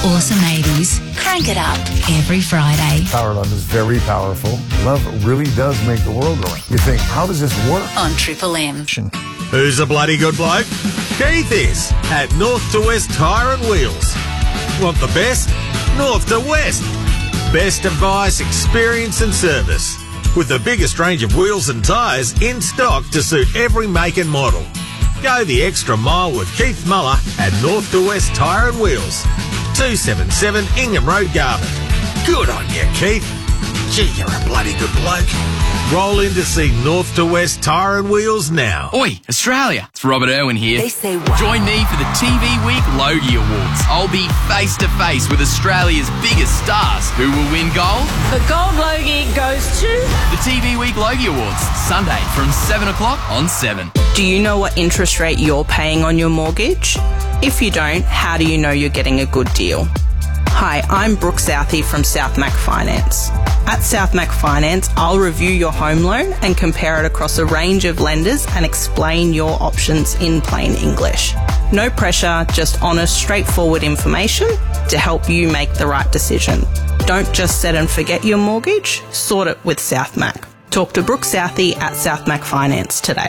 Awesome 80s. Crank it up every Friday. Power Love is very powerful. Love really does make the world go round. You think, how does this work? On Triple M. Who's a bloody good bloke? Keith is at North to West Tyre and Wheels. Want the best? North to West. Best advice, experience and service. With the biggest range of wheels and tyres in stock to suit every make and model. Go the extra mile with Keith Muller at North to West Tyre and Wheels. 277 Ingham Road, Garvin. Good on you, Keith. Gee, you're a bloody good bloke. Roll in to see North to West Tyre and Wheels now. Oi, Australia. It's Robert Irwin here. They say wow. Join me for the TV Week Logie Awards. I'll be face to face with Australia's biggest stars. Who will win gold? The gold Logie goes to the TV Week Logie Awards, Sunday from 7 o'clock on 7. Do you know what interest rate you're paying on your mortgage? If you don't, how do you know you're getting a good deal? Hi, I'm Brooke Southey from South Mac Finance. At South Mac Finance, I'll review your home loan and compare it across a range of lenders and explain your options in plain English. No pressure, just honest, straightforward information to help you make the right decision. Don't just set and forget your mortgage, sort it with South Mac. Talk to Brooke Southey at South Mac Finance today.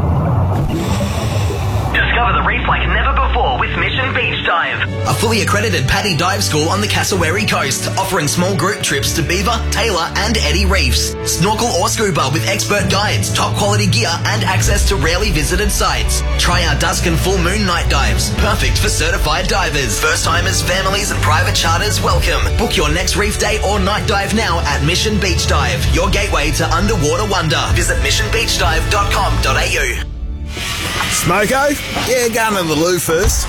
Discover the reef like never before with Mission Beach Dive. A fully accredited PADI dive school on the Cassowary coast, offering small group trips to Beaver, Taylor and Eddie reefs. Snorkel or scuba with expert guides, top quality gear and access to rarely visited sites. Try our dusk and full moon night dives, perfect for certified divers. First timers, families and private charters welcome. Book your next reef day or night dive now at Mission Beach Dive, your gateway to underwater wonder. Visit missionbeachdive.com.au. Smoko? Yeah, going to the loo first.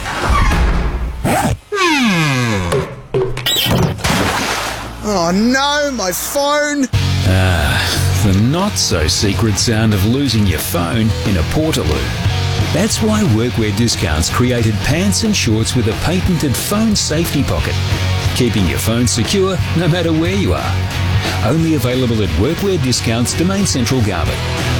Oh no, my phone! The not-so-secret sound of losing your phone in a portaloo. That's why Workwear Discounts created pants and shorts with a patented phone safety pocket, keeping your phone secure no matter where you are. Only available at Workwear Discounts, Domain Central, Garvin.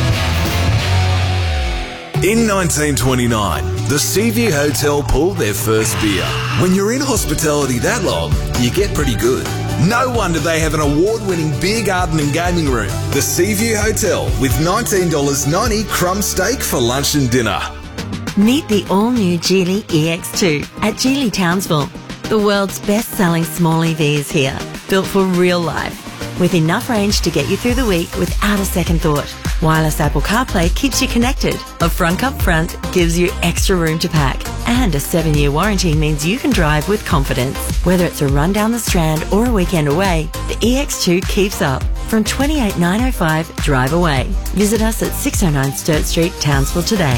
In 1929, the Seaview Hotel pulled their first beer. When you're in hospitality that long, you get pretty good. No wonder they have an award-winning beer garden and gaming room. The Seaview Hotel with $19.90 crumb steak for lunch and dinner. Meet the all-new Geely EX2 at Geely Townsville. The world's best-selling small EV is here, built for real life, with enough range to get you through the week without a second thought. Wireless Apple CarPlay keeps you connected. A front cup front gives you extra room to pack. And a 7-year warranty means you can drive with confidence. Whether it's a run down the Strand or a weekend away, the EX2 keeps up. From 28905 Drive Away. Visit us at 609 Sturt Street, Townsville today.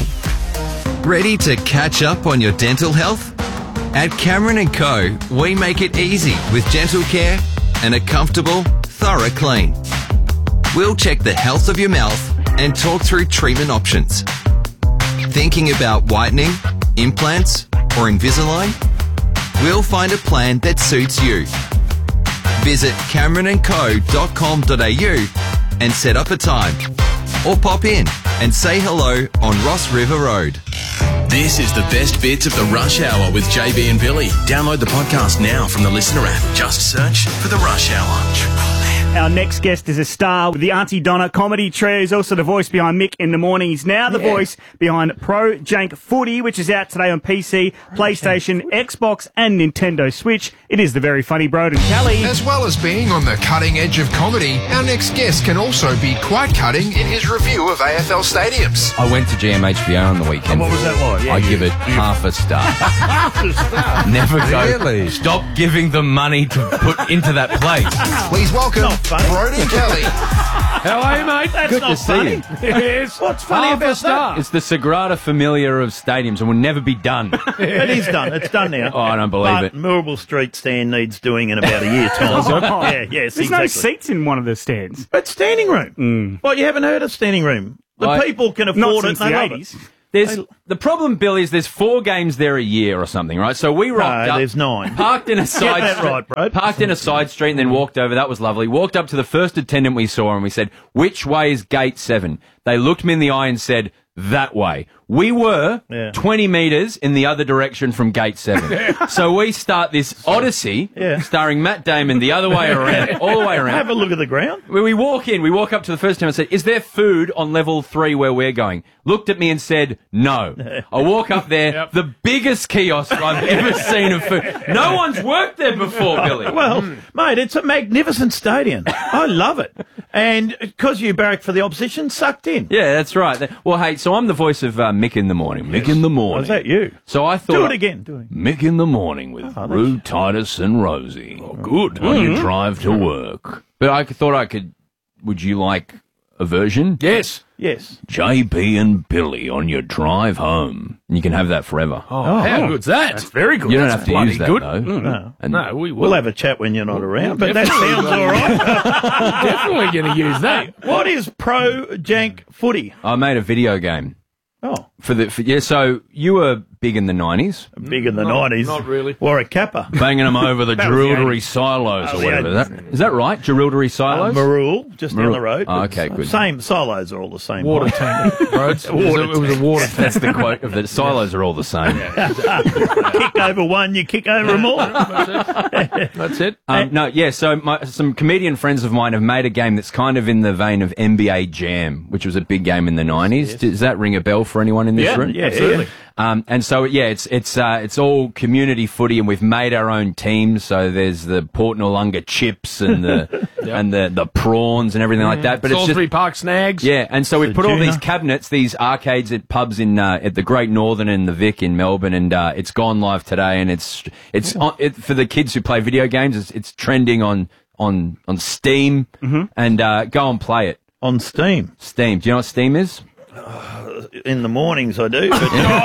Ready to catch up on your dental health? At Cameron & Co, we make it easy with dental care and a comfortable, thorough clean. We'll check the health of your mouth and talk through treatment options. Thinking about whitening, implants or Invisalign? We'll find a plan that suits you. Visit cameronandco.com.au and set up a time. Or pop in and say hello on Ross River Road. This is the best bits of the Rush Hour with JB and Billy. Download the podcast now from the Listener app. Just search for the Rush Hour. Our next guest is a star with the Auntie Donna comedy trio. He's also the voice behind Mick in the Morning. He's now the voice behind Pro Jank Footy, which is out today on PC, PlayStation, Xbox and Nintendo Switch. It is the very funny Broden Kelly. As well as being on the cutting edge of comedy, our next guest can also be quite cutting in his review of AFL stadiums. I went to GMHBO on the weekend. And what was that like? Yeah, I give it half a star. half a star? Never go. Really? Stop giving them money to put into that place. Please welcome Broden Kelly. How are you, mate? That's Good not to see funny. you. Yes. What's funny Half a about star. that? It's the Sagrada Familia of stadiums and will never be done. It is done. It's done now. Oh, I don't believe it. Marlborough Street stand needs doing in about a year's time. Yes, There's no seats in one of the stands. But standing room. What, you haven't heard of standing room? The people can afford it. Since They the love 80s. The problem, Billy, is there's 4 games there a year or something, right? So we rocked up. There's 9. Parked in a side that right, bro. Parked in a side street and then walked over. That was lovely. Walked up to the first attendant we saw and we said, "Which way is gate 7?" They looked me in the eye and said, that way. We were 20 metres in the other direction from Gate 7. So we start this odyssey starring Matt Damon the other way around, all the way around. Have a look at the ground. When we walk up to the first time and said, is there food on level 3 where we're going? Looked at me and said, no. I walk up there, the biggest kiosk I've ever seen of food. No one's worked there before, Billy. Well, mate, it's a magnificent stadium. I love it. And because you barrack for the opposition, sucked in. Yeah, that's right. Well, hey, so I'm the voice of Mick in the Morning. Mick in the Morning. Was that you? So I thought... Do it again. Do it. Mick in the Morning with Rue, Titus and Rosie. Oh, good. On your drive to work. But I thought I could... Would you like a version? Yes. Yes. JB and Billy on your drive home. And you can have that forever. Oh, how good's that? That's very good. You don't That's have to use that, good. though. No. And We'll have a chat when you're not around, but that sounds all right. Definitely going to use that. What is Pro Jank Footy? I made a video game. Oh. So you were big in the 90s. Big in the 90s. Not really. Wore a kappa. Banging them over the Jerilderie silos or whatever. Is that right? Jerilderie silos? Marul, just down the road. Oh, okay, good. Same silos are all the same. Water tank roads. It was a water tank. That's the quote of the silos are all the same. Kick over one, you kick over them all. That's it. So some comedian friends of mine have made a game that's kind of in the vein of NBA Jam, which was a big game in the 90s. Yes. Does that ring a bell for anyone in this room? Yeah, absolutely. And so it's all community footy, and we've made our own teams. So there's the Port Noarlunga Chips and the and the prawns and everything like that. But Salisbury it's just Park Snags. Yeah, and so we put all these cabinets, these arcades at pubs in at the Great Northern and the Vic in Melbourne, and it's gone live today. And it's for the kids who play video games. It's trending on Steam, and go and play it on Steam. Steam. Do you know what Steam is? In the mornings I do. But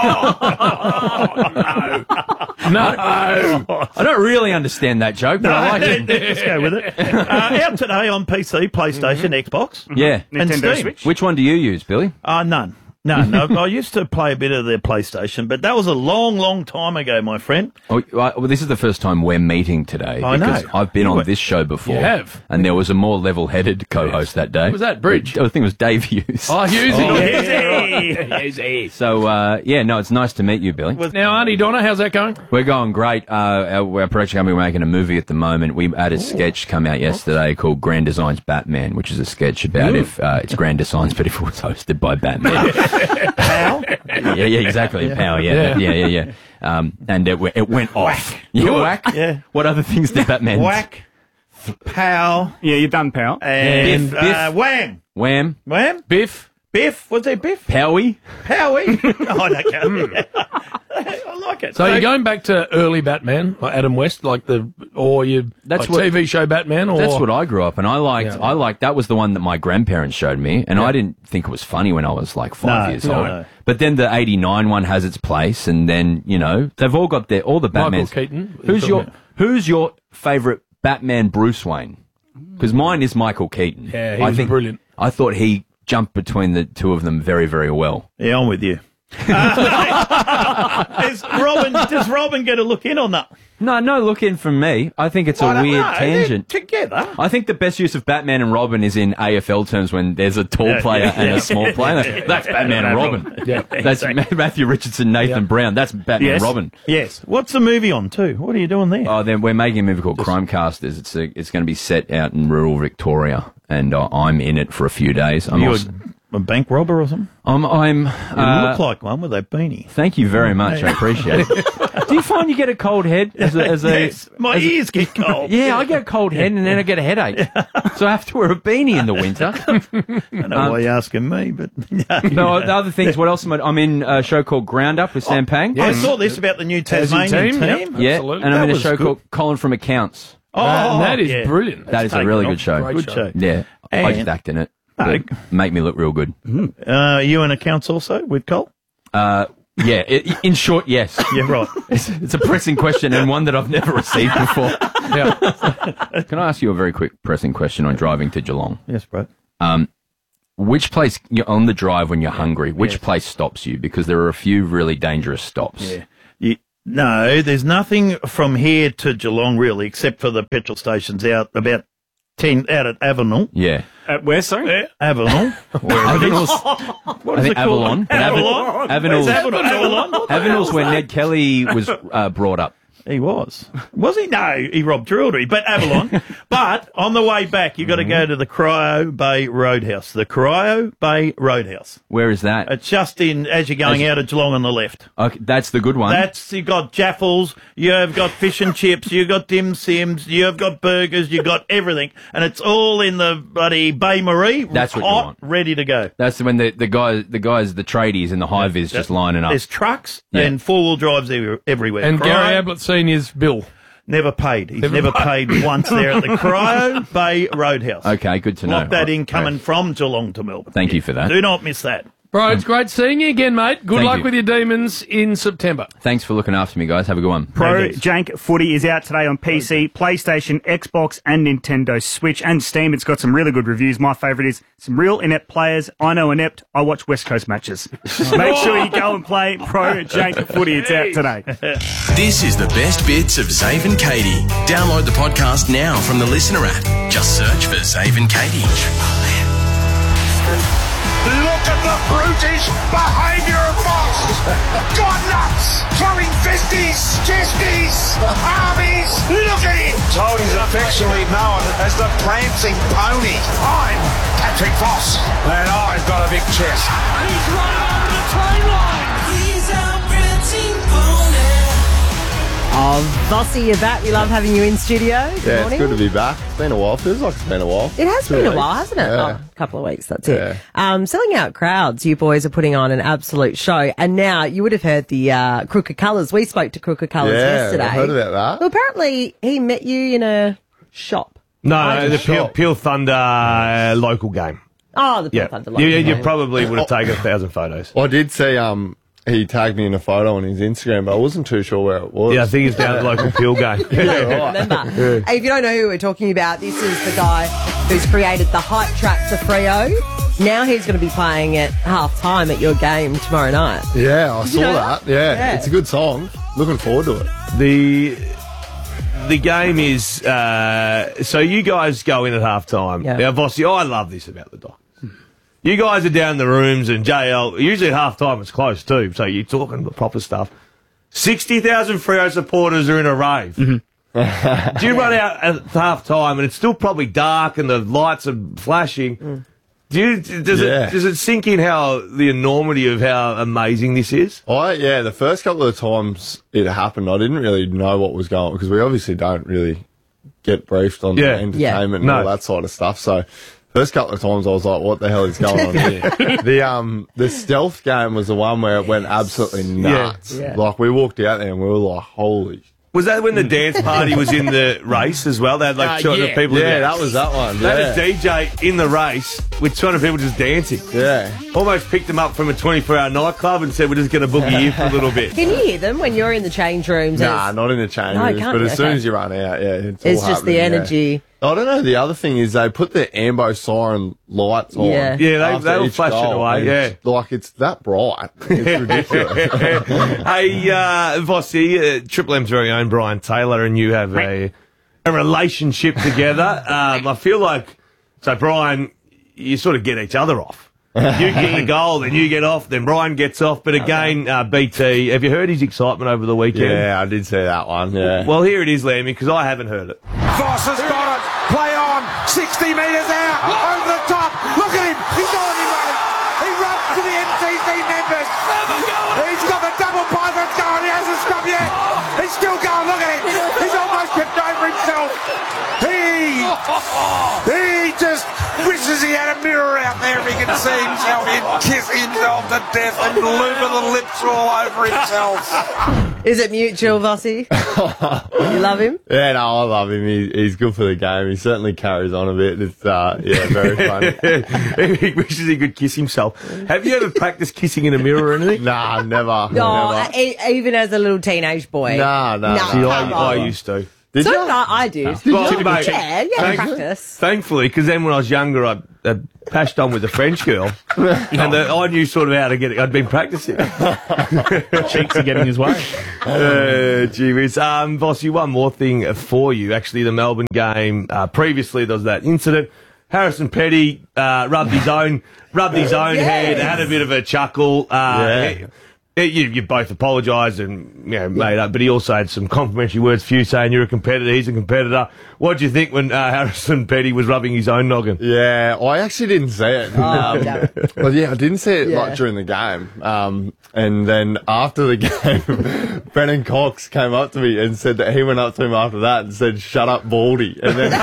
No. I don't really understand that joke, but I like it. Let's go with it. Out today on PC, PlayStation, Xbox. Yeah. And Nintendo Steam. Switch. Which one do you use, Billy? None. No. I used to play a bit of the PlayStation, but that was a long, long time ago, my friend. Oh, well, this is the first time we're meeting today. I because know. I've been on this show before. You have. And there was a more level-headed co-host that day. Who was that, Bridge? I think it was Dave Hughes. Oh, Hughes. So, no, it's nice to meet you, Billy. Now, Auntie Donna, how's that going? We're going great. Our production company, we're making a movie at the moment. We had a sketch come out yesterday called Grand Design's Batman, which is a sketch about if it's Grand Designs, but if it was hosted by Batman. Pow? Yeah, exactly. Pow, yeah. And it went off. Whack. Yeah. What other things did Batman do? Whack. Pow. Yeah, you've done Pow. And Biff. Wham. Wham. Wham? Biff. Biff? Was there Biff? Powie. Powie? Oh, I don't care. I like it. So you're going back to early Batman, like Adam West, that's TV show Batman, or That's what I grew up, and I liked that was the one that my grandparents showed me, and I didn't think it was funny when I was like 5 years old. No. But then the '89 one has its place, and then they've all got all the Batmans. Michael Keaton. Who's your favourite Batman Bruce Wayne? Because mine is Michael Keaton. Yeah, he was brilliant. I thought he jumped between the two of them very, very well. Yeah, I'm with you. Does Robin get a look in on that? No look in from me. I think it's a weird tangent. Together. I think the best use of Batman and Robin is in AFL terms when there's a tall player and a small player. That's Batman and Robin. Yeah, that's Matthew Richardson, Nathan Brown. That's Batman and Robin. Yes. What's the movie on too? What are you doing there? Oh, then we're making a movie called Crimecasters. It's going to be set out in rural Victoria, and I'm in it for a few days. You're a bank robber or something? You look like one with a beanie. Thank you very much. I appreciate it. Do you find you get a cold head Yes, my ears get cold. Yeah, I get a cold head and then I get a headache. So I have to wear a beanie in the winter. I don't know why you're asking me, but... No, the other things, what else I'm in a show called Ground Up with Sam Pang. I saw this about the new Tasmanian team. Yeah, absolutely. and I'm in a show called Colin from Accounts. That is brilliant. That is a really good show. Great show. Yeah, I just act in it. Make me look real good. You in accounts also with Cole? Yeah, in short, yes. Yeah, right. It's a pressing question and one that I've never received before. Yeah. Can I ask you a very quick pressing question on driving to Geelong? Yes, bro. Which place, you're on the drive when you're hungry, which place stops you? Because there are a few really dangerous stops. Yeah. No, there's nothing from here to Geelong really, except for the petrol stations out about out at Avenel. Yeah. At where, sorry? Avenel. Avenel's, What I is think it called? Avalon. Avalon. Avenel's Avalon. where Ned Kelly was brought up. He was. Was he? No, he robbed jewellery. But Avalon. But on the way back, you got to go to the Cryo Bay Roadhouse. The Cryo Bay Roadhouse. Where is that? It's just as you're going out of Geelong on the left. Okay, that's the good one. You got Jaffles, you've got fish and chips, you've got dim sims, you've got burgers, you've got everything. And it's all in the bloody Bay Marie. That's what you hot, want. ready to go. That's when the tradies and the high-vis just lining up. There's trucks and four-wheel drives everywhere. And Cryo, Gary Ablett Senior's bill. Never paid. He's never paid once there at the Cryo Bay Roadhouse. Okay, good to know. Lock that in coming from Geelong to Melbourne. Thank you for that. Do not miss that. Bro, it's great seeing you again, mate. Good Thank luck you. with your Demons in September. Thanks for looking after me, guys. Have a good one. Pro Jank Footy is out today on PC, PlayStation, Xbox, and Nintendo Switch and Steam. It's got some really good reviews. My favourite is some real inept players. I know inept. I watch West Coast matches. Make sure you go and play Pro Jank Footy. It's out today. This is the best bits of Zave and Katie. Download the podcast now from the Listener app. Just search for Zave and Katie. Look at the brutish behaviour of Voss! Gone nuts! Throwing fisties, chesties, armies! Look at him! Tony's affectionately known as the prancing pony. I'm Patrick Voss, and I've got a big chest. He's running over the train line! He's our prancing pony. Oh, Vossi, you're back. We love having you in studio. Good morning. It's good to be back. It's been a while. Feels like it's been a while. It has been a while, hasn't it? Yeah. Oh, a couple of weeks, that's it. Selling out crowds, you boys are putting on an absolute show. And now, you would have heard the Crooked Colours. We spoke to Crooked Colours yesterday. I heard about that. Well, apparently, he met you in a shop. No, the Pure Thunder local game. Oh, the Pure Thunder local game. You probably would have taken 1,000 photos. I did see he tagged me in a photo on his Instagram, but I wasn't too sure where it was. Yeah, I think it's down at the local Pure game. Remember, if you don't know who we're talking about, this is the guy who's created the hype track to Freo. Now he's going to be playing at half-time at your game tomorrow night. Yeah, I saw that. Yeah, it's a good song. Looking forward to it. The game is... so you guys go in at half-time. Yeah. Now, Vossi, I love this about the Dockers. You guys are down in the rooms and JL, usually at half-time it's close too, so you're talking the proper stuff. 60,000 Freo supporters are in a rave. Mm-hmm. Do you run out at half-time and it's still probably dark and the lights are flashing? Does it sink in how the enormity of how amazing this is? The first couple of times it happened, I didn't really know what was going on because we obviously don't really get briefed on the entertainment and all that sort of stuff, so... First couple of times I was like, what the hell is going on here? The stealth game was the one where it went absolutely nuts. Yeah. Like, we walked out there and we were like, holy... Was that when the dance party was in the race as well? They had like 200 people in there. Yeah, that was that one. They had a DJ in the race with 200 people just dancing. Yeah. Almost picked them up from a 24-hour nightclub and said, we're just going to boogie you for a little bit. Can you hear them when you're in the change rooms? Nah, not in the change rooms, but as soon as you run out, it's all just the energy. I don't know. The other thing is they put the ambo siren lights on. Yeah, they were flashing away. Yeah, like it's that bright. It's ridiculous. Hey, Vossi, Triple M's very own Brian Taylor, and you have a relationship together. I feel like Brian, you sort of get each other off. You get the goal, then you get off, then Brian gets off. But again, BT, have you heard his excitement over the weekend? Yeah, I did see that one. Yeah. Well, here it is, Lammy, because I haven't heard it. Voss has got it. Play on. 60 metres out. Over the top. Look at him. He's already running. He runs to the MCC members. He's got the double pivots going. He hasn't stopped yet. He's still going. Look at him. He's almost tipped over himself. He just wishes he had a mirror out there if he could see himself. He'd kiss himself to death and looper the lips all over himself. Is it mutual, Vossi? You love him? Yeah, no, I love him. He's good for the game. He certainly carries on a bit. It's very funny. He wishes he could kiss himself. Have you ever practiced kissing in a mirror or anything? Nah, never. No, even as a little teenage boy. No. See, I used to. I do. Well, mate, practice. Thankfully, because then when I was younger, I'd pashed on with a French girl, and I knew sort of how to get it. I'd been practicing. Cheeks are getting his way. Gee whiz. Vossi, one more thing for you. Actually, the Melbourne game, previously there was that incident. Harrison Petty rubbed his own head, had a bit of a chuckle. You both apologised and made up, but he also had some complimentary words for you, saying you're a competitor, he's a competitor. What did you think when Harrison Petty was rubbing his own noggin? Yeah, I actually didn't see it. Well, yeah, I didn't see it like during the game. And then after the game, Brennan Cox came up to me and said that he went up to him after that and said, "Shut up, Baldy." And then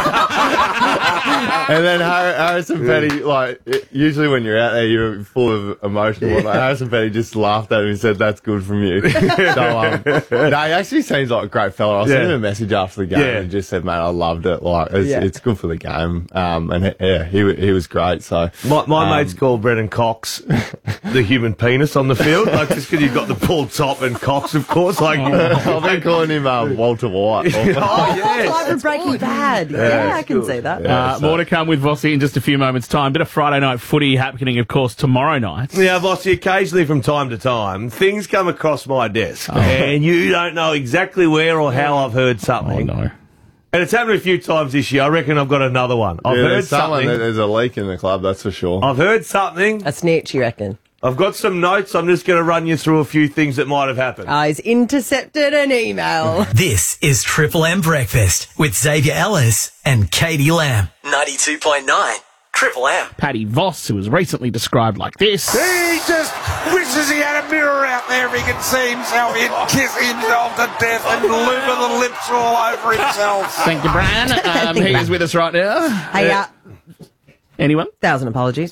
and then Harrison Petty, like, usually when you're out there, you're full of emotion. Like, Harrison Petty just laughed at him and said, "That's good from you." So, no, he actually seems like a great fella. I sent him a message after the game and just said, "Mate, I loved it. Like, it's good for the game." And he was great. So my mate's called Brennan Cox the human penis on the field, like, just because you've got the bald top and Cox, of course. Like, I've been calling him Walter White. Like from Breaking Bad. Yeah, I can see that. More to come with Vossi in just a few moments' time. Bit of Friday night footy happening, of course, tomorrow night. Yeah, Vossi, occasionally from time to time, things come across my desk, and you don't know exactly where or how I've heard something. Oh, no. And it's happened a few times this year. I reckon I've got another one. I've heard something. There's a leak in the club, that's for sure. I've heard something. A snitch, you reckon? I've got some notes. I'm just going to run you through a few things that might have happened. He's intercepted an email. This is Triple M Breakfast with Xavier Ellis and Katie Lamb. 92.9 Triple M. Paddy Voss, who was recently described like this. He just wishes he had a mirror out there if he could see himself in, kiss himself to death and lube the lips all over himself. Thank you, Brian. He is with us right now. Hey, anyone? 1,000 apologies.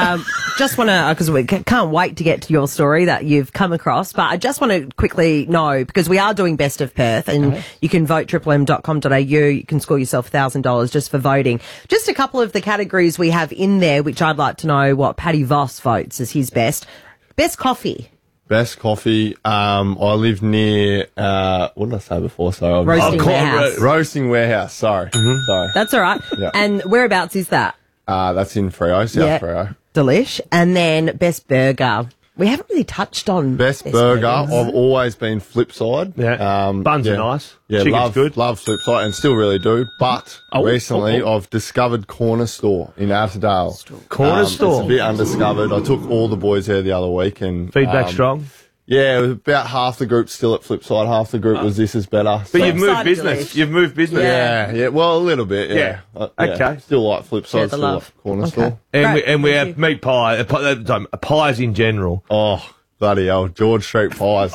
Just want to, because we can't wait to get to your story that you've come across, but I just want to quickly know, because we are doing Best of Perth, and you can vote triplem.com.au. You can score yourself $1,000 just for voting. Just a couple of the categories we have in there, which I'd like to know what Paddy Voss votes as his best. Best coffee. Best coffee. I live near, what did I say before? Sorry. Roasting Warehouse. Roasting Warehouse, sorry. Sorry. That's all right. Yeah. And whereabouts is that? That's in Freo, South Freo. Delish. And then best burger. We haven't really touched on best burger. burgers. I've always been Flipside. Yeah. Buns are nice. Yeah, Chicken's good. Love Flipside and still really do. But recently I've discovered Corner Store in Arterdale. Corner Store? It's a bit undiscovered. I took all the boys there the other week and... Feedback strong? Yeah, it was about half the group still at Flipside, half the group was This Is Better. But you've moved business. You've moved business. Yeah, well, a little bit, yeah. Okay. Still like Flipside, still like Corner Store. And we have meat pie, pies in general. Oh, bloody hell, George Street pies.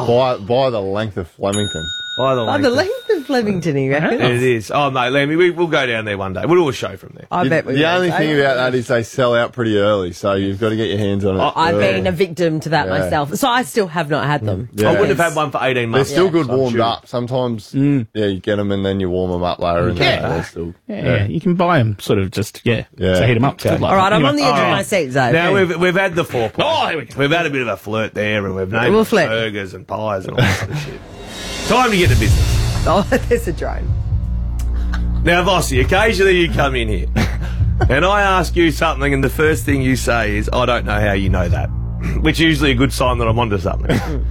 By the length of Flemington. By the length of Flemington, you reckon? It is. Oh, mate, Lemmy, we'll go down there one day. We'll do a show from there. I bet we The only thing about that is they sell out pretty early, so you've got to get your hands on it. I've been a victim to that myself, so I still have not had them. Yeah. I wouldn't have had one for 18 months. They're still good warmed up. Sometimes, you get them and then you warm them up later. And they're still, you can buy them sort of just, so heat them up. Okay. All right, I'm on the edge of my seat, Zoe. Now, we've had the foreplay. Oh, here we go. We've had a bit of a flirt there, and we've named burgers and pies and all that sort of shit. Time to get to business. Oh, there's a drone. Now, Vossi, occasionally you come in here and I ask you something and the first thing you say is, I don't know how you know that, which is usually a good sign that I'm onto something.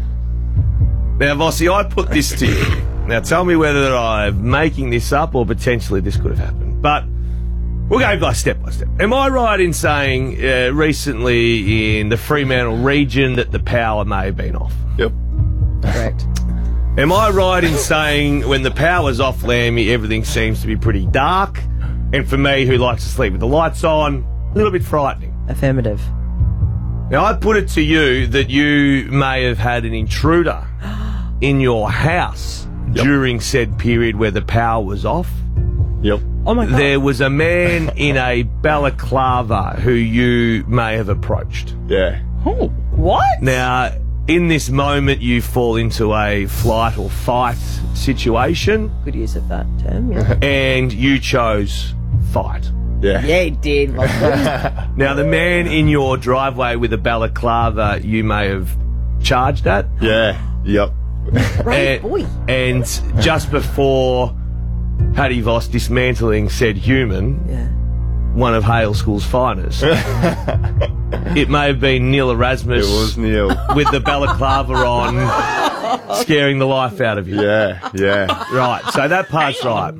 Now, Vossi, I put this to you. Now, tell me whether I'm making this up or potentially this could have happened. But we'll go by step. Am I right in saying recently in the Fremantle region that the power may have been off? Yep. Correct. Am I right in saying when the power's off, Lammy, everything seems to be pretty dark? And for me, who likes to sleep with the lights on, a little bit frightening. Affirmative. Now, I put it to you that you may have had an intruder in your house during said period where the power was off. Yep. Oh, my God. There was a man in a balaclava who you may have approached. Yeah. Oh, what? Now, in this moment, you fall into a flight or fight situation. Good use of that term, yeah. And you chose fight. Yeah. Yeah, he did. Now, the man in your driveway with a balaclava, you may have charged at. Yeah. Yep. Brave boy. And just before Paddy Voss dismantling said human, one of Hale School's finest. It may have been Neil Erasmus. It was Neil. With the balaclava on, scaring the life out of you. Yeah. Right, so that part's right.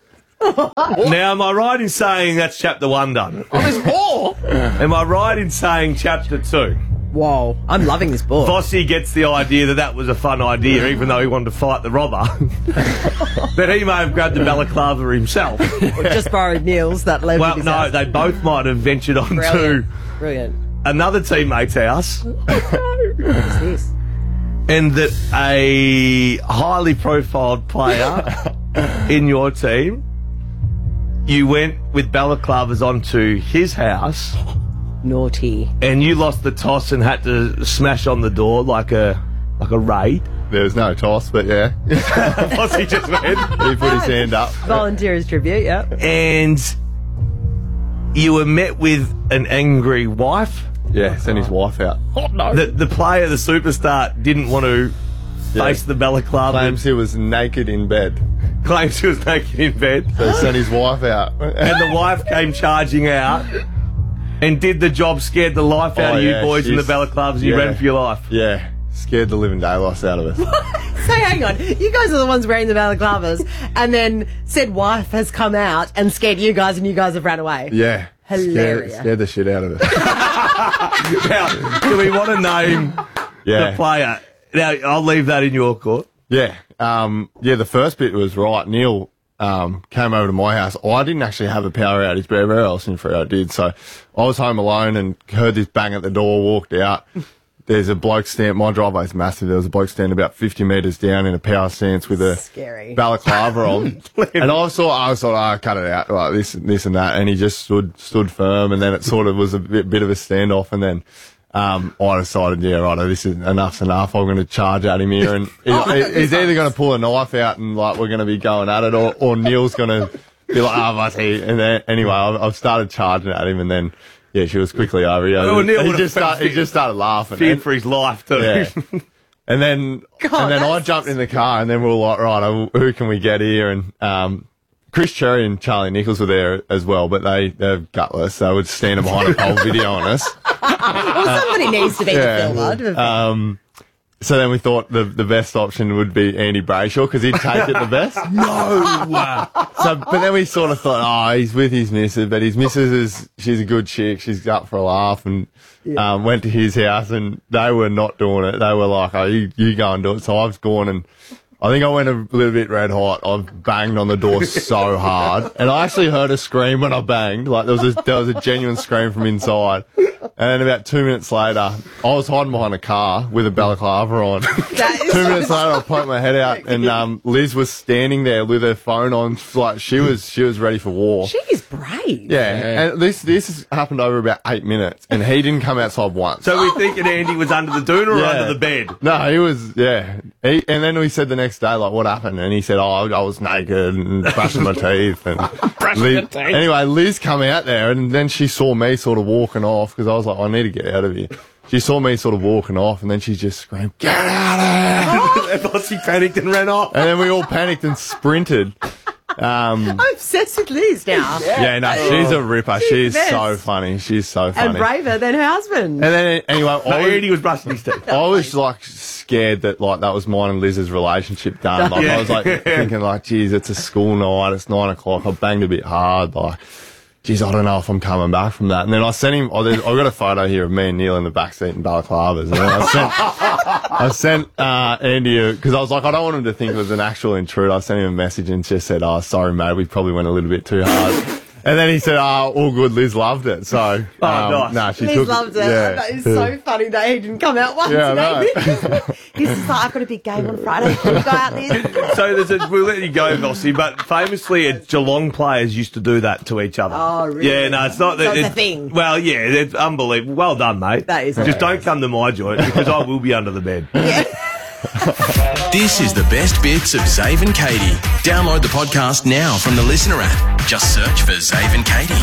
Now, am I right in saying that's chapter 1 done? Oh, there's more. Am I right in saying chapter 2? Whoa, I'm loving this book. Vossi gets the idea that was a fun idea, even though he wanted to fight the robber. But he may have grabbed the balaclava himself. Or just borrowed Neil's that left. Well, no, they both might have ventured on to another teammate's house. What's this? And that a highly profiled player in your team, you went with balaclavas onto his house. Naughty. And you lost the toss and had to smash on the door like a raid. There was no toss, but yeah. What's he just went? He put his hand up. Volunteer's tribute, yeah. And you were met with an angry wife. Yeah, sent his wife out. Oh, no. The player, the superstar, didn't want to face the balaclava. Claims he was naked in bed. Claims he was naked in bed. So he sent his wife out. And the wife came charging out and did the job, scared the life out of you boys in the balaclavas, and you ran for your life. Yeah, scared the living daylights out of us. So hang on, you guys are the ones wearing the balaclavas, and then said wife has come out and scared you guys, and you guys have ran away. Yeah. Hilarious. Scared the shit out of us. Now, do we want to name the player? Now, I'll leave that in your court. Yeah. The first bit was right. Neil came over to my house. I didn't actually have a power outage, but everywhere else in Freo did. So I was home alone and heard this bang at the door, walked out. There's a bloke stand. My driveway's massive. There was a bloke standing about 50 metres down in a power stance with a balaclava on. And I was like, cut it out, like this and that. And he just stood firm. And then it sort of was a bit of a standoff. And then I decided, this is enough's enough. I'm going to charge at him here, and he's either going to pull a knife out and like we're going to be going at it, or Neil's going to be like, what's he? And then anyway, I've started charging at him, and then she was quickly over. He just started laughing. Feared for his life too. Yeah. And then I jumped in the car, and then we were like, right, who can we get here? And Chris Cherry and Charlie Nichols were there as well, but they're gutless. They would stand behind a whole video on us. Well, somebody needs to be the filmer. So then we thought the best option would be Andy Brayshaw because he'd take it the best. No! But then we sort of thought, he's with his missus, but his missus she's a good chick. She's up for a laugh, and went to his house, and they were not doing it. They were like, you go and do it. So I've gone, and I think I went a little bit red hot. I've banged on the door so hard, and I actually heard a scream when I banged. Like there was a genuine scream from inside. And then about 2 minutes later, I was hiding behind a car with a balaclava on. 2 minutes later, I poked my head out, and Liz was standing there with her phone on, like she was ready for war. She's brave. Yeah, and this has happened over about 8 minutes, and he didn't come outside once. So we're thinking Andy was under the doona or under the bed? No, he was. Yeah, and then we said the next day, like, what happened? And he said, I was naked and brushing my teeth. And anyway, Liz come out there, and then she saw me sort of walking off because I was like, I need to get out of here. She saw me sort of walking off, and then she just screamed, "Get out of here!" I thought she panicked and ran off. And then we all panicked and sprinted. I'm obsessed with Liz now. She's a ripper. She's so funny. She's so funny. And braver than her husband. And then, anyway, Andy was brushing his teeth. I was like scared that like that was mine and Liz's relationship done. Like I was like thinking like, geez, it's a school night. It's 9 o'clock. I banged a bit hard. Like, geez, I don't know if I'm coming back from that. And then I sent him. I've got a photo here of me and Neil in the backseat in balaclavas. And then I sent Andy because I was like, I don't want him to think it was an actual intruder. I sent him a message and just said, sorry, mate, we probably went a little bit too hard. And then he said, all good. Liz loved it. So, nice. She Liz loved it. Yeah. That is so funny that he didn't come out once. Yeah, I know. He's just like, I've got a big game on Friday. Can we go out there? So we'll let you go, Vossi, but famously Geelong players used to do that to each other. Oh, really? Yeah, no, it's not that. So it's a thing. Well, yeah, it's unbelievable. Well done, mate. That is Just don't come to my joint because I will be under the bed. Yeah. This is the best bits of Zave and Katie. Download the podcast now from the Listener app. Just search for Zave and Katie.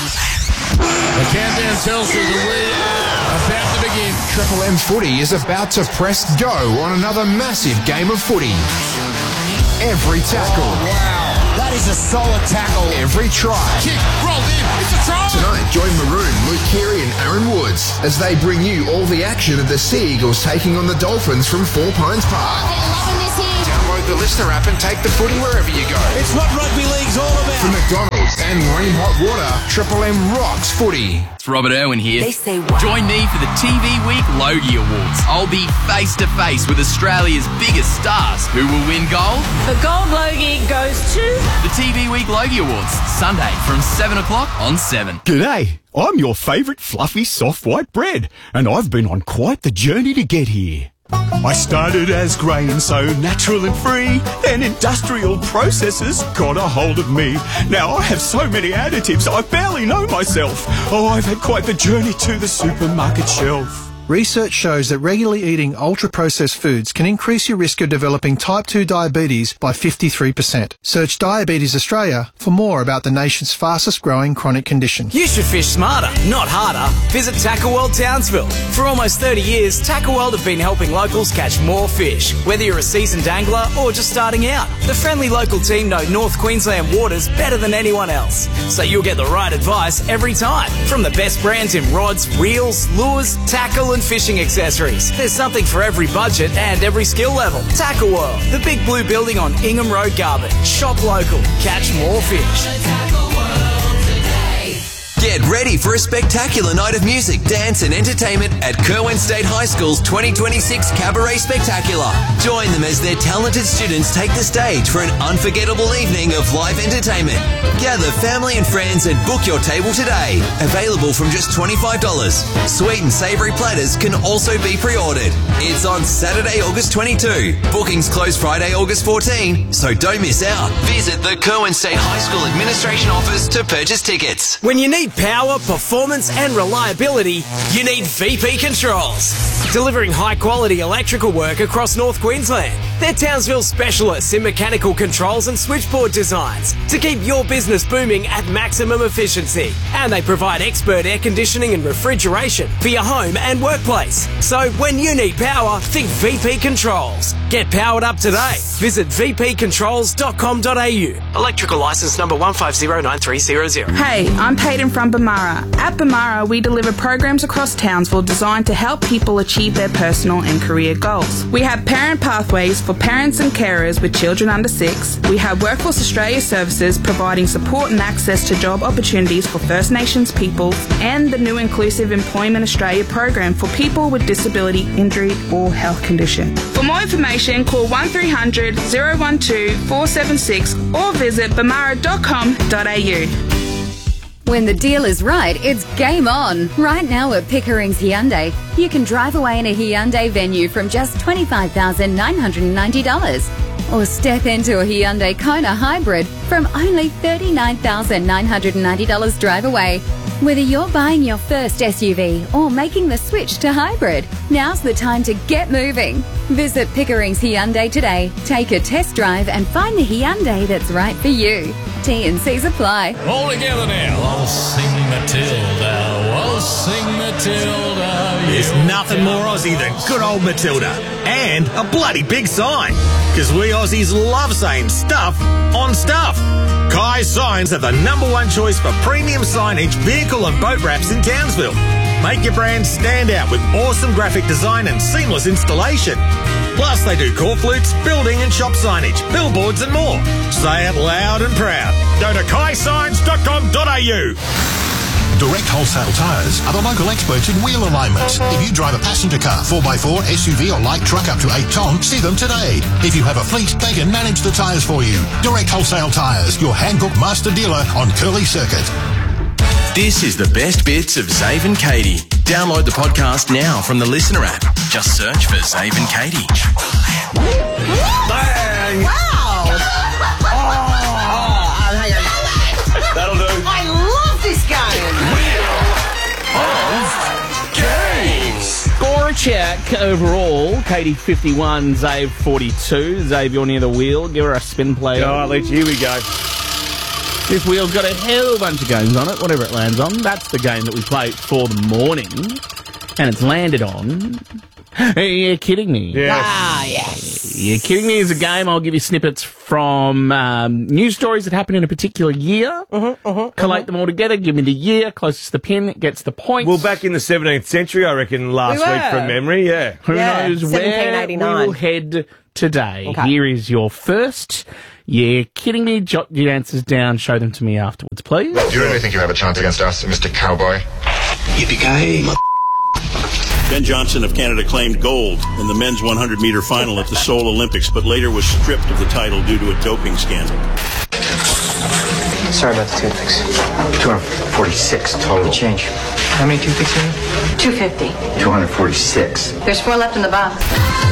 The countdown tells us that we are about to begin. Triple M Footy is about to press go on another massive game of footy. Every tackle. That is a solid tackle. Every try. Kick, rolled in. It's a try. Tonight, join Maroon, Luke Keary and Aaron Woods as they bring you all the action of the Sea Eagles taking on the Dolphins from Four Pines Park. Download the Listener app and take the footy wherever you go. It's what rugby league's all about. From McDonald's and Wayne Hot Water, Triple M rocks footy. It's Robert Irwin here. They say what? Join me for the TV Week Logie Awards. I'll be face to face with Australia's biggest stars. Who will win gold? The gold Logie goes to The TV Week Logie Awards, Sunday from 7 o'clock on 7. G'day, I'm your favourite fluffy soft white bread, and I've been on quite the journey to get here. I started as grain, so natural and free. Then industrial processes got a hold of me. Now I have so many additives, I barely know myself. Oh, I've had quite the journey to the supermarket shelf. Research shows that regularly eating ultra-processed foods can increase your risk of developing type 2 diabetes by 53%. Search Diabetes Australia for more about the nation's fastest-growing chronic condition. You should fish smarter, not harder. Visit Tackle World Townsville. For almost 30 years, Tackle World have been helping locals catch more fish. Whether you're a seasoned angler or just starting out, the friendly local team know North Queensland waters better than anyone else. So you'll get the right advice every time. From the best brands in rods, reels, lures, tackle and fishing accessories. There's something for every budget and every skill level. Tackle World, the big blue building on Ingham Road, Garban. Shop local, catch more fish. Get ready for a spectacular night of music, dance and entertainment at Kerwin State High School's 2026 Cabaret Spectacular. Join them as their talented students take the stage for an unforgettable evening of live entertainment. Gather family and friends and book your table today. Available from just $25. Sweet and savoury platters can also be pre-ordered. It's on Saturday, August 22. Bookings close Friday, August 14, so don't miss out. Visit the Kerwin State High School Administration Office to purchase tickets. When you need power, performance and reliability, you need VP Controls. Delivering high-quality electrical work across North Queensland. They're Townsville specialists in mechanical controls and switchboard designs to keep your business booming at maximum efficiency. And they provide expert air conditioning and refrigeration for your home and workplace. So when you need power, think VP Controls. Get powered up today. Visit vpcontrols.com.au. Electrical license number 1509300. Hey, I'm Peyton from Bamara. At Bamara, we deliver programs across Townsville designed to help people achieve their personal and career goals. We have parent pathways for parents and carers with children under 6. We have Workforce Australia services providing support and access to job opportunities for First Nations peoples, and the new Inclusive Employment Australia program for people with disability, injury or health condition. For more information, call 1300 012 476 or visit bamara.com.au. When the deal is right, it's game on. Right now at Pickering's Hyundai, you can drive away in a Hyundai Venue from just $25,990. Or step into a Hyundai Kona Hybrid from only $39,990 drive away. Whether you're buying your first SUV or making the switch to hybrid, now's the time to get moving. Visit Pickering's Hyundai today. Take a test drive and find the Hyundai that's right for you. T&Cs apply. All together now. I'll sing Matilda. I'll sing Matilda. There's nothing more Aussie than good old Matilda. And a bloody big sign. Because we Aussies love saying stuff on stuff. Kai Signs are the #1 choice for premium signage, vehicle and boat wraps in Townsville. Make your brand stand out with awesome graphic design and seamless installation. Plus, they do corflutes, building and shop signage, billboards and more. Say it loud and proud. Go to kaisigns.com.au. Direct Wholesale Tyres are the local experts in wheel alignment. If you drive a passenger car, 4x4, SUV or light truck up to 8 tonne, see them today. If you have a fleet, they can manage the tyres for you. Direct Wholesale Tyres, your handbook master dealer on Curly Circuit. This is the best bits of Zave and Katie. Download the podcast now from the Listener app. Just search for Zave and Katie. Bang! Wow! That'll do. I love this game! Score check overall. Katie 51, Zave 42. Zave, you're near the wheel. Give her a spin play. All right, let's. Here we go. This wheel's got a hell of a bunch of games on it, whatever it lands on. That's the game that we play for the morning. And it's landed on You're kidding me. Yes. Ah, yes. You're kidding me is a game. I'll give you snippets from news stories that happened in a particular year. Collate them all together. Give me the year. Closest to the pin gets the point. Well, back in the 17th century, I reckon, last week from memory, yeah. Who knows where we 1789. will head today. Okay. Here is your first. You're kidding me. Jot your answers down. Show them to me afterwards, please. Do you really think you have a chance against us, Mr. Cowboy? Yippee-ki-yay, Ben Johnson of Canada claimed gold in the men's 100-meter final at the Seoul Olympics, but later was stripped of the title due to a doping scandal. Sorry about the toothpicks. 246 total. Good change. How many toothpicks are there? 250. 246. There's 4 left in the box.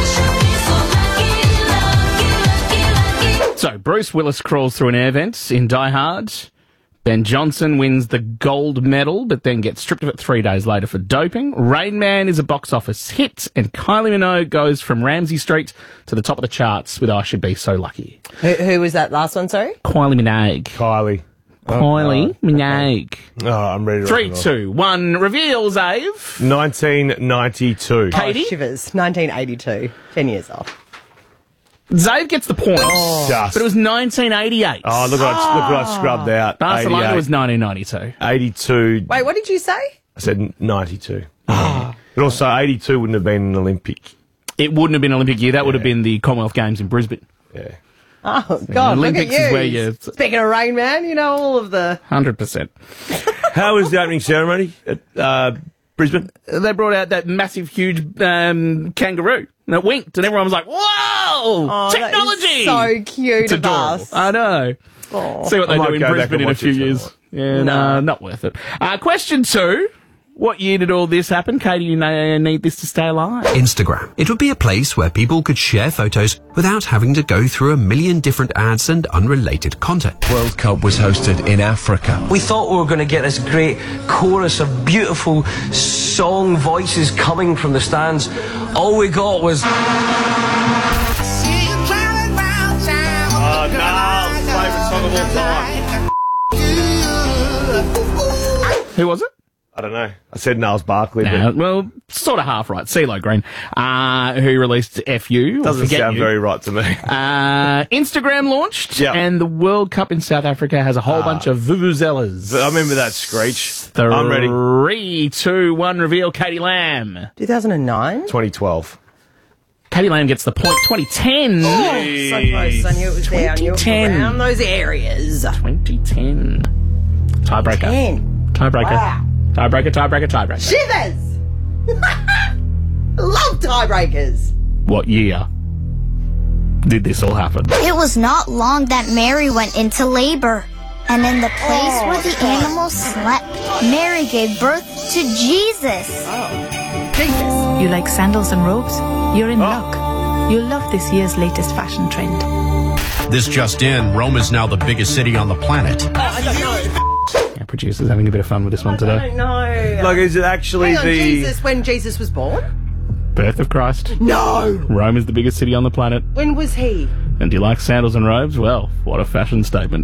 So, Bruce Willis crawls through an air vent in Die Hard. Ben Johnson wins the gold medal, but then gets stripped of it 3 days later for doping. Rain Man is a box office hit, and Kylie Minogue goes from Ramsey Street to the top of the charts with I Should Be So Lucky. Who was that last one, sorry? Kylie Minogue. Kylie Minogue. Oh, I'm ready to 3, 2, 1. Reveal, Zave. 1992. Katie? Shivers. 1982. 10 years off. Zave gets the point, Just. but it was 1988. Oh, look what I scrubbed out. Barcelona 88. was 1992. 82. Wait, what did you say? I said 92. But also, 82 wouldn't have been an Olympic. It wouldn't have been an Olympic year. That would have been the Commonwealth Games in Brisbane. Yeah. Oh, God, Olympics look at you. is where you... Speaking of Rain Man, you know all of the... 100%. How was the opening ceremony at Brisbane? They brought out that massive, huge kangaroo, and it winked, and everyone was like, whoa! Technology! That is so cute It's of adorable. us. I know. Oh. See what I they might do in go back Brisbane and in a watch few it years. Yeah, No. not worth it. Question 2. What year did all this happen? Katie, you need this to stay alive. Instagram. It would be a place where people could share photos without having to go through a million different ads and unrelated content. World Cup was hosted in Africa. We thought we were going to get this great chorus of beautiful song voices coming from the stands. All we got was... Oh, no. Favourite song of all time. Who was it? I don't know. I said Niles Barkley. Nah, well, sort of half right. CeeLo Green, who released FU. Doesn't sound very right to me. Instagram launched, and the World Cup in South Africa has a whole bunch of vuvuzelas. I remember that screech. 3, I'm ready. 3, 2, 1. Reveal. Katie Lamb. 2009? 2012. Katie Lamb gets the point. 2010. Oh, so close. I knew it was there. I knew it was 2010. around those areas. 2010. Tiebreaker. 10. Tiebreaker. Wow. Tiebreaker. Shivers! Love tiebreakers. What year did this all happen? It was not long that Mary went into labor. And in the place where the animals slept, Mary gave birth to Jesus. Jesus. You like sandals and robes? You're in luck. You'll love this year's latest fashion trend. This just in, Rome is now the biggest city on the planet. I don't know. Our producer's having a bit of fun with this one today. I don't know. Like, is it actually Hang on, the... Jesus, when Jesus was born? Birth of Christ. No! Rome is the biggest city on the planet. When was he? And do you like sandals and robes? Well, what a fashion statement.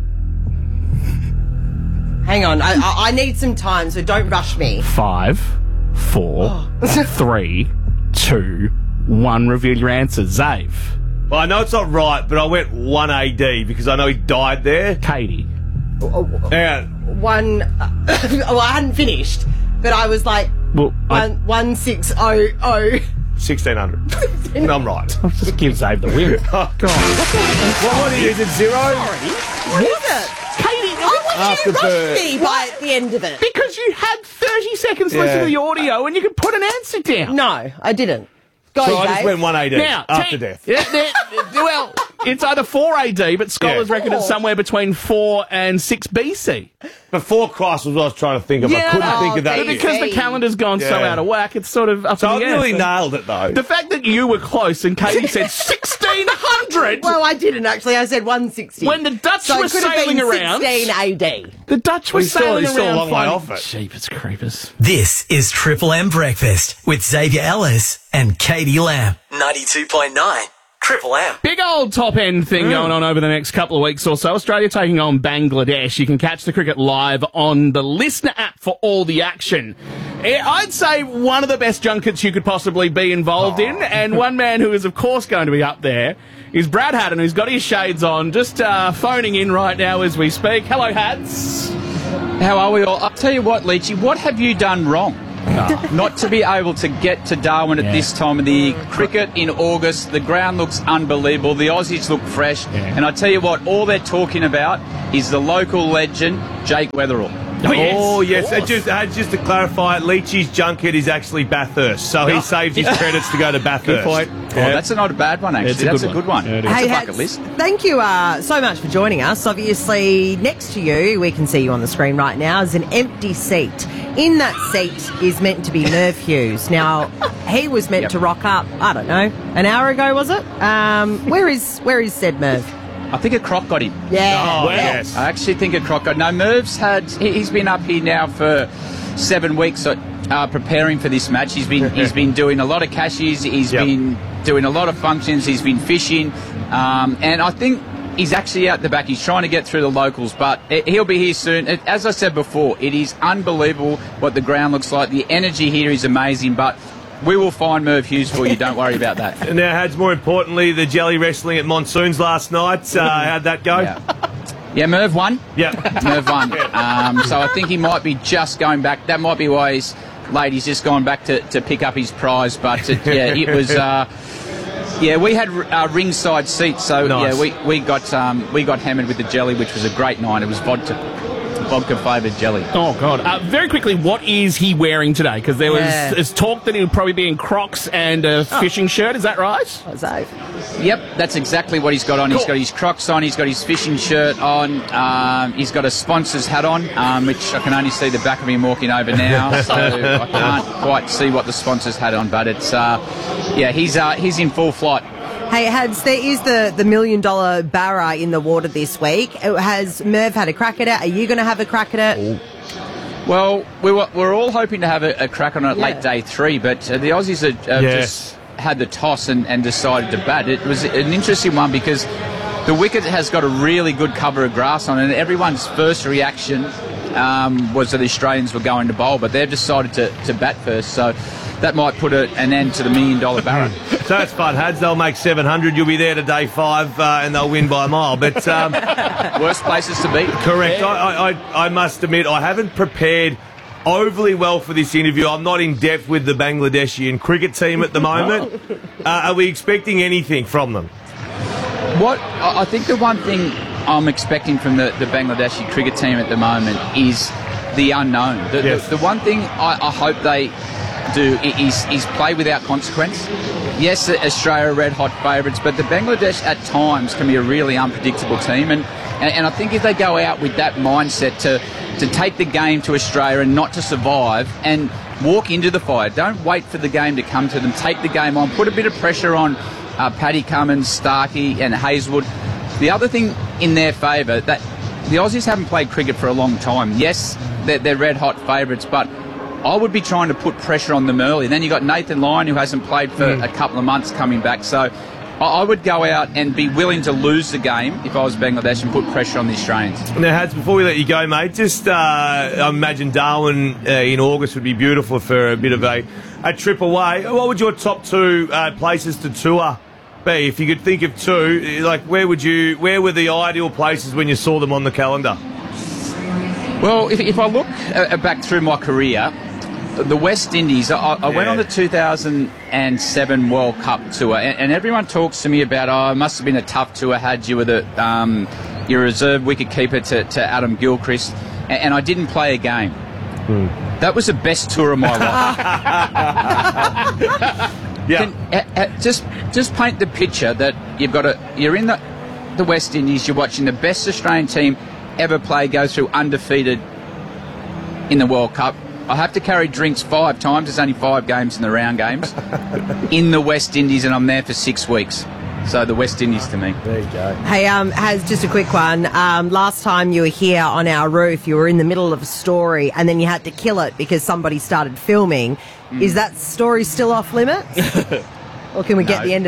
Hang on, I need some time, so don't rush me. 5, 4, 3, 2, 1. Reveal your answer. Zave. Well, I know it's not right, but I went 1 AD because I know he died there. Katie. Yeah. Well, I hadn't finished, but I was like, well, 1600. 1600. And I'm right. I'll just give Zave the win. Oh, God. What is it, 0? What is it? Katie, I want you to rush me by the end of it. Because you had 30 seconds to listen to the audio and you could put an answer down. No, I didn't. Go, so I Dave. just went 1 AD Now, after death. Well, it's either 4 AD, but scholars reckon it's somewhere between 4 and 6 BC. Before Christ was what I was trying to think of. I couldn't think of that. But because the calendar's gone so out of whack, it's sort of up So in I the air. really nailed it, though. The fact that you were close and Katie said 1600. Well, I didn't actually. I said 160. When the Dutch so were it could have sailing been around. 16 AD. The Dutch were sailing still a around. long way off it. Jeepers creepers. This is Triple M Breakfast with Xavier Ellis and Katie Lamb. 92.9 Triple M. Big old top end thing going on over the next couple of weeks or so. Australia taking on Bangladesh. You can catch the cricket live on the Listener app for all the action. I'd say one of the best junkets you could possibly be involved in, and one man who is, of course, going to be up there is Brad Haddon, who's got his shades on, just phoning in right now as we speak. Hello, Hads. How are we all? I'll tell you what, Leachy, what have you done wrong? Not to be able to get to Darwin at this time of the year. Cricket in August, the ground looks unbelievable, the Aussies look fresh, and I tell you what, all they're talking about is the local legend, Jake Weatherall. Oh, yes. Just to clarify, Leachy's junket is actually Bathurst, so he saved his credits to go to Bathurst. Good point. Oh, that's not a bad one, actually. That's a good one. Hey, It's a bucket list. Thank you so much for joining us. Obviously, next to you, we can see you on the screen right now, is an empty seat. In that seat is meant to be Merv Hughes. Now, he was meant to rock up, I don't know, an hour ago, was it? Where is said Merv? I think a croc got him. Yeah. Oh, yes. I actually think a croc got... No, Merv's he's been up here now for 7 weeks preparing for this match. He's been doing a lot of cashies. He's been doing a lot of functions. He's been fishing. And I think he's actually out the back. He's trying to get through the locals, but he'll be here soon. As I said before, it is unbelievable what the ground looks like. The energy here is amazing, but we will find Merv Hughes for you. Don't worry about that. Now, Hads, more importantly, the jelly wrestling at Monsoons last night. How'd that go? Yeah, Merv won. Yeah. Merv won. So I think he might be just going back. That might be why he's late. He's just gone back to pick up his prize. But, it was... we had ringside seats, so nice. we got hammered with the jelly, which was a great night. It was vodka flavoured jelly. Oh, God. Very quickly, what is he wearing today? Because there's talk that he'll probably be in Crocs and a fishing shirt. Is that right? Yep, that's exactly what he's got on. Cool. He's got his Crocs on. He's got his fishing shirt on. He's got a sponsor's hat on, which I can only see the back of him walking over now. So I can't quite see what the sponsor's hat on, but it's he's in full flight. Hey, Hads, there is the $1 million barra in the water this week. Has Merv had a crack at it? Are you going to have a crack at it? Well, we're all hoping to have a crack on it late day 3, but the Aussies have just had the toss and decided to bat. It was an interesting one because the wicket has got a really good cover of grass on it, and everyone's first reaction was that the Australians were going to bowl, but they've decided to bat first, so that might put an end to the $1 million barra. So that's fun, Hads. They'll make 700. You'll be there to day 5 and they'll win by a mile. But worst places to be. Correct. I must admit, I haven't prepared overly well for this interview. I'm not in depth with the Bangladeshi cricket team at the moment. Are we expecting anything from them? What I think the one thing I'm expecting from the Bangladeshi cricket team at the moment is the unknown. The one thing I hope they do is play without consequence. Yes, Australia are red-hot favourites, but the Bangladesh at times can be a really unpredictable team, and I think if they go out with that mindset to take the game to Australia and not to survive and walk into the fire, don't wait for the game to come to them, take the game on, put a bit of pressure on Paddy Cummins, Starkey and Hazlewood. The other thing in their favour, that the Aussies haven't played cricket for a long time. Yes, they're red-hot favourites, but I would be trying to put pressure on them early. Then you've got Nathan Lyon, who hasn't played for a couple of months, coming back. So I would go out and be willing to lose the game if I was Bangladesh and put pressure on the Australians. Now, Hads, before we let you go, mate, just I imagine Darwin in August would be beautiful for a bit of a trip away. What would your top 2 places to tour be? If you could think of 2, like where were the ideal places when you saw them on the calendar? Well, if I look back through my career, the West Indies, I went on the 2007 World Cup tour, and everyone talks to me about, it must have been a tough tour, Had you were your reserve wicketkeeper to Adam Gilchrist, and I didn't play a game. That was the best tour of my life. Just paint the picture that you're in the West Indies, you're watching the best Australian team ever play go through undefeated in the World Cup. I have to carry drinks 5 times. There's only 5 games in the round games in the West Indies, and I'm there for 6 weeks. So the West Indies to me. There you go. Hey, Has, just a quick one. Last time you were here on our roof, you were in the middle of a story, and then you had to kill it because somebody started filming. Is that story still off limits? Or can we get the end of it?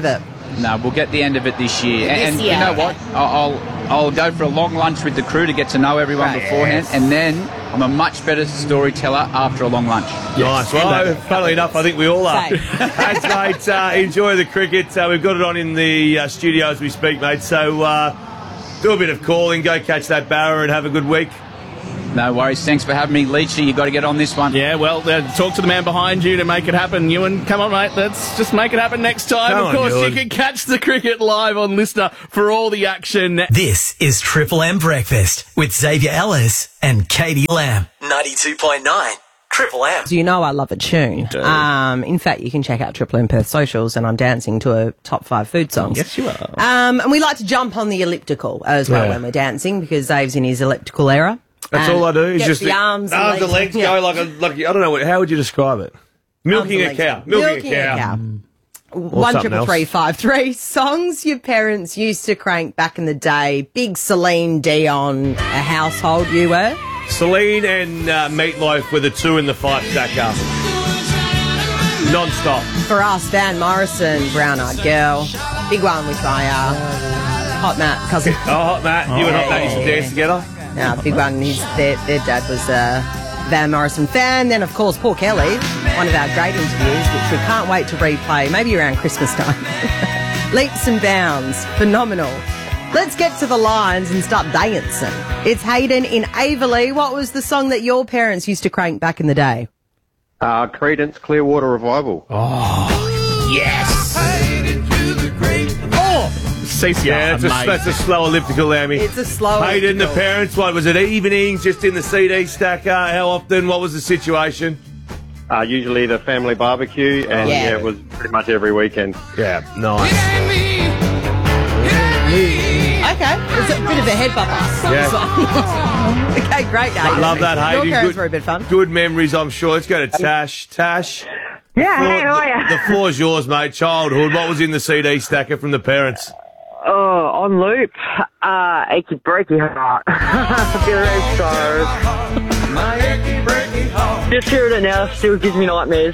No, we'll get the end of it this year. And year. You know what? I'll go for a long lunch with the crew to get to know everyone beforehand, and then I'm a much better storyteller after a long lunch. Nice. Well, funnily enough, I think we all are. Thanks, mate. Enjoy the cricket. We've got it on in the studio as we speak, mate. So do a bit of calling, go catch that barra and have a good week. No worries. Thanks for having me. Leachy, you got to get on this one. Yeah, well, talk to the man behind you to make it happen. Ewan, come on, mate. Let's just make it happen next time. Come of course, on, you can catch the cricket live on Listener for all the action. This is Triple M Breakfast with Xavier Ellis and Katie Lamb. 92.9 Triple M. So you know I love a tune. In fact, you can check out Triple M Perth socials, and I'm dancing to a top 5 food songs. Yes, you are. And we like to jump on the elliptical as well when we're dancing, because Dave's in his elliptical era. That's all I do. Is Gets just the arms and legs go like I don't know. How would you describe it? Milking a cow. Milking a cow. 1-3-3-5-3 songs your parents used to crank back in the day. Big Celine Dion a household you were. Celine and Meatloaf were the 2 in the 5 stacker. Non-stop. For us, Van Morrison, Brown Eyed Girl. Big one with my Hot Matt cousin. Hot Matt. You and Hot Matt used to dance together. Yeah, big one. Their dad was a Van Morrison fan. Then, of course, Paul Kelly, one of our great interviews, which we can't wait to replay, maybe around Christmas time. Leaps and bounds. Phenomenal. Let's get to the lines and start dancing. It's Hayden in Averley. What was the song that your parents used to crank back in the day? Creedence Clearwater Revival. Oh, yes. CCR, yeah, that's a slow elliptical, Lammy. It's a slow Hayden, elliptical. the parents, what was it, evenings, just in the CD stacker? How often? What was the situation? Usually the family barbecue, and it was pretty much every weekend. Yeah, nice. Okay, it's a bit of a head bumper. Yeah. Okay, great, Hayden. Love that, Hayden. Your parents were a bit fun. Good memories, I'm sure. Let's go to Tash. Tash. Yeah, hey, how are you? The floor's yours, mate. Childhood. What was in the CD stacker from the parents? Oh, on loop. Achy Breaky Heart. Billy Stars. My achy breaky heart. Just hearing it now still gives me nightmares.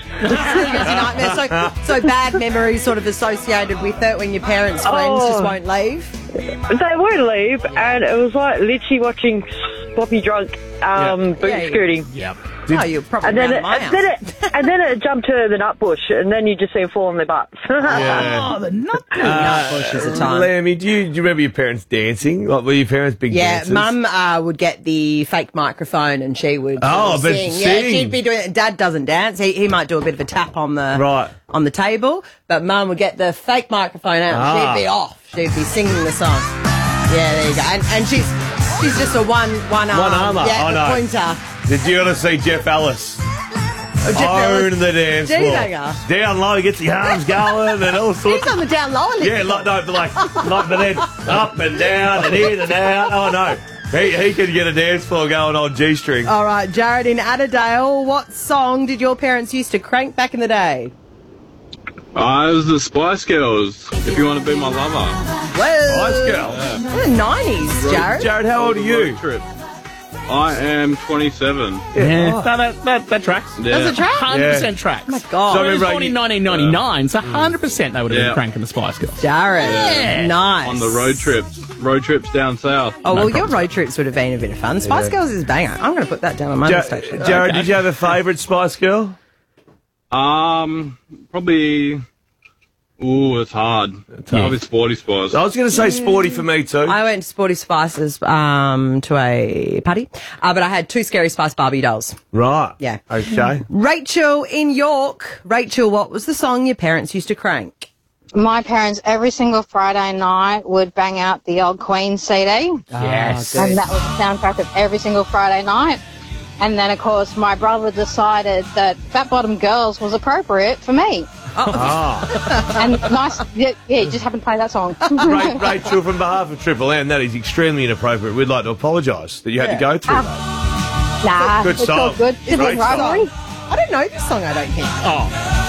So bad memories sort of associated with it when your parents' friends just won't leave? They won't leave, and it was like literally watching sloppy drunk boot scooting. Yep. You're probably and then it jumped to the nut bush, and then you just see them fall on their butts. Oh, the nut bush is a time. Lammy, do you remember your parents dancing? Like, were your parents big dancers? Yeah, Mum would get the fake microphone and she would sing. Sing. Yeah, she'd be doing it. Dad doesn't dance. He might do a bit of a tap on the table, but Mum would get the fake microphone out and she'd be off. She'd be singing the song. Yeah, there you go. And she's just a one armer. Yeah, the pointer. Did you ever see Jeff Ellis? Own the dance floor. Down low, he gets the arms going and all sorts. He's on the down low. Yeah, but then up and down and in and out. Oh no, he could get a dance floor going on G-string. All right, Jared in Adderdale, what song did your parents used to crank back in the day? It was the Spice Girls, If You Want to Be My Lover. Well, Spice Girls. The 90s, Jared. Jared, how old are you? I am 27. Yeah, that tracks. Yeah. Does it track? 100% tracks. Oh my God. So I was born in 1999, so 100% they would have been cranking the Spice Girls. Jared, nice. On the road trips down south. Oh, well, your road trips would have been a bit of fun. Spice Girls is banger. I'm going to put that down on my list, actually. Jared, did you have a favourite Spice Girl? Probably... Ooh, it's hard. Probably Sporty Spice. I was going to say Sporty for me too. I went to Sporty Spices to a party, but I had 2 Scary Spice Barbie dolls. Right. Yeah. Okay. Rachel in York. Rachel, what was the song your parents used to crank? My parents, every single Friday night, would bang out the old Queen CD. Yes. And that was the soundtrack of every single Friday night. And then, of course, my brother decided that Fat Bottom Girls was appropriate for me. And nice, he just happened to play that song. Rachel, from behalf of Triple M, that is extremely inappropriate. We'd like to apologise that you had to go through that. Nah, Good it's song. all good. It's a Great rivalry. I don't know this song, I don't think. Oh.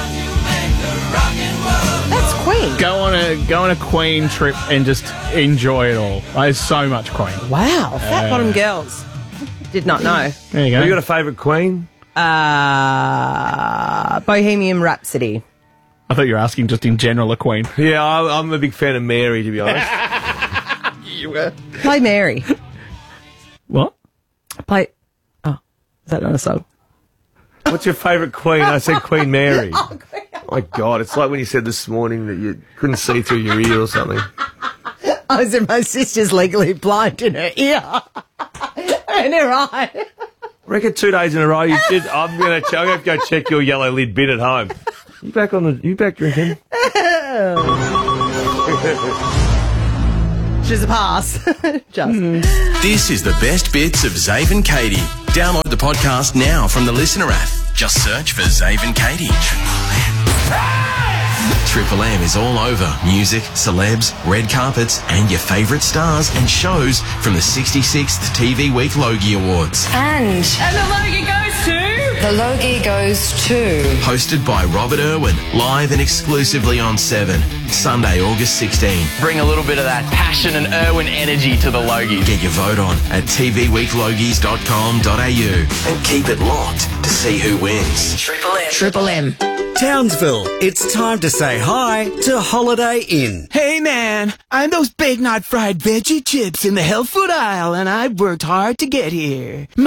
That's Queen. Go on a Queen trip and just enjoy it all. There's so much Queen. Wow, Fat Bottom Girls. Did not know. There you go. Have you got a favourite Queen? Bohemian Rhapsody. I thought you were asking just in general a queen. Yeah, I'm a big fan of Mary, to be honest. You were. Play Mary. What? Play. Oh, is that not a song? What's your favourite queen? I said Queen Mary. Oh my God, it's like when you said this morning that you couldn't see through your ear or something. I said my sister's legally blind in her ear and her eye. I reckon 2 days in a row you did. I'm gonna have to go check your yellow lid bin at home. You back drinking? She's a pass. Just. This is the best bits of Zave and Katie. Download the podcast now from the Listener app. Just search for Zave and Katie. Triple M is all over music, celebs, red carpets, and your favourite stars and shows from the 66th TV Week Logie Awards. And the Logie goes to... The Logie goes to... Hosted by Robert Irwin, live and exclusively on 7, Sunday, August 16. Bring a little bit of that passion and Irwin energy to the Logie. Get your vote on at tvweeklogies.com.au and keep it locked to see who wins. Triple M. Townsville, it's time to say hi to Holiday Inn. Hey man, I'm those big night fried veggie chips in the health food aisle and I've worked hard to get here.